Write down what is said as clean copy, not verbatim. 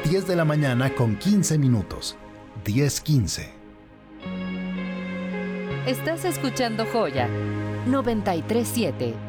10 de la mañana con 15 minutos. 10:15. Estás escuchando Joya 93.7.